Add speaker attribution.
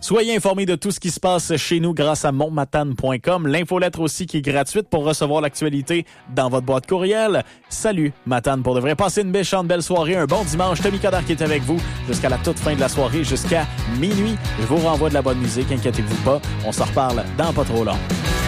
Speaker 1: Soyez informés de tout ce qui se passe chez nous grâce à montmatane.com. L'infolettre aussi qui est gratuite pour recevoir l'actualité dans votre boîte courriel. Salut, Matane pour de vrai. Passez une méchante belle soirée, un bon dimanche. Tommy Coderre qui est avec vous jusqu'à la toute fin de la soirée, jusqu'à minuit. Je vous renvoie de la bonne musique, inquiétez-vous pas. On s'en reparle dans pas trop long.